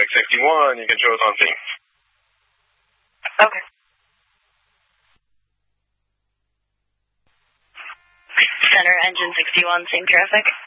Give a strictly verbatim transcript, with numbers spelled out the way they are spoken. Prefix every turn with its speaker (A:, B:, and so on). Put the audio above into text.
A: traffic sixty-one, you can show us on scene.
B: Okay. Center engine sixty-one, same traffic.